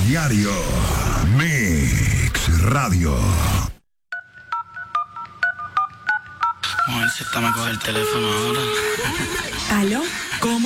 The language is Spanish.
diario. Mix Radio. Mujer, si está me coge el teléfono ahora. ¿Aló? ¿Cómo?